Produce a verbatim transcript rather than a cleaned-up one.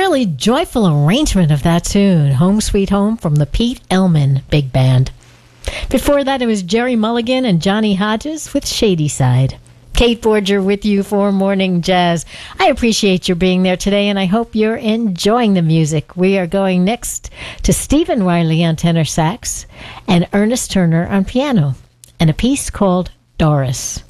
really joyful arrangement of that tune, Home Sweet Home, from the Pete Elman Big Band. Before that, it was Jerry Mulligan and Johnny Hodges with Shady Side. Kate Forger with you for Morning Jazz. I appreciate your being there today, and I hope you're enjoying the music. We are going next to Stephen Riley on tenor sax and Ernest Turner on piano, and a piece called Doris.